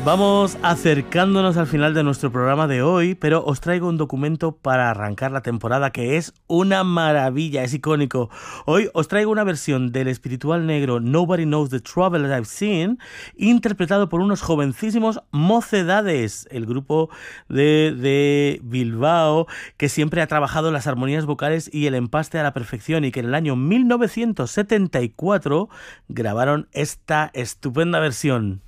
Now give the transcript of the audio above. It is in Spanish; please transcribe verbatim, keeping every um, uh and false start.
Vamos acercándonos al final de nuestro programa de hoy, pero os traigo un documento para arrancar la temporada que es una maravilla, es icónico. Hoy os traigo una versión del espiritual negro Nobody Knows the Trouble That I've Seen, interpretado por unos jovencísimos Mocedades, el grupo de, de Bilbao, que siempre ha trabajado las armonías vocales y el empaste a la perfección, y que en el año mil novecientos setenta y cuatro grabaron esta estupenda versión.